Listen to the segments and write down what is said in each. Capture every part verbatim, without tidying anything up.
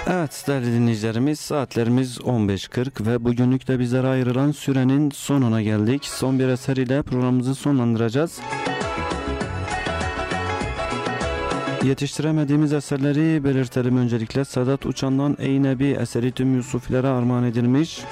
Evet değerli dinleyicilerimiz, saatlerimiz on beş kırk ve bugünlük de bizlere ayrılan sürenin sonuna geldik. Son bir eser ile programımızı sonlandıracağız. Yetiştiremediğimiz eserleri belirtelim öncelikle. Sedat Uçan'dan Ey Nebi eseri tüm Yusufilere armağan edilmiş.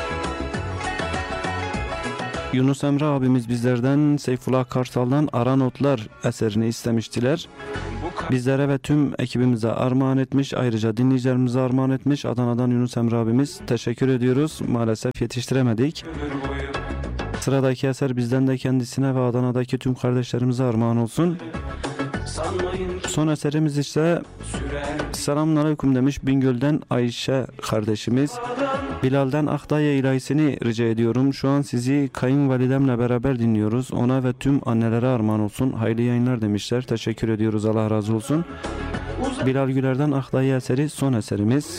Yunus Emre abimiz bizlerden Seyfullah Kartal'dan Ara Notlar eserini istemiştiler. Bizlere ve tüm ekibimize armağan etmiş. Ayrıca dinleyicilerimize armağan etmiş. Adana'dan Yunus Emre abimiz, teşekkür ediyoruz. Maalesef yetiştiremedik. Sıradaki eser bizden de kendisine ve Adana'daki tüm kardeşlerimize armağan olsun. Son eserimiz ise Selamünaleyküm demiş Bingöl'den Ayşe kardeşimiz. Bilal'den Akdaya ilahisini rica ediyorum. Şu an sizi kayınvalidemle beraber dinliyoruz. Ona ve tüm annelere armağan olsun. Hayırlı yayınlar demişler. Teşekkür ediyoruz. Allah razı olsun. Bilal Güler'den Akdaya eseri son eserimiz.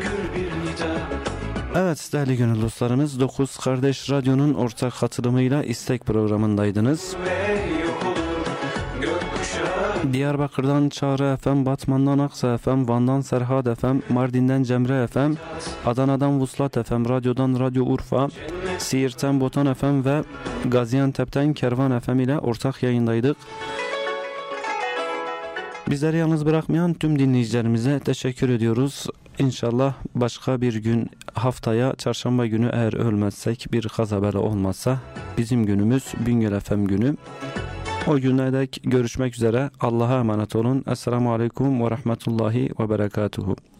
Evet değerli gönül dostlarımız, Dokuz Kardeş Radyo'nun ortak katılımıyla istek programındaydınız. Diyarbakır'dan Çağrı F M, Batman'dan Aksa F M, Van'dan Serhat F M, Mardin'den Cemre F M, Adana'dan Vuslat F M, Radyo'dan Radyo Urfa, Siirt'ten Botan F M ve Gaziantep'ten Kervan F M ile ortak yayındaydık. Bizleri yalnız bırakmayan tüm dinleyicilerimize teşekkür ediyoruz. İnşallah başka bir gün, haftaya çarşamba günü eğer ölmezsek, bir kaza bela olmazsa bizim günümüz Bingöl F M günü. O güne dek görüşmek üzere. Allah'a emanet olun. Esselamu Aleyküm ve Rahmetullahi ve Berekatuhu.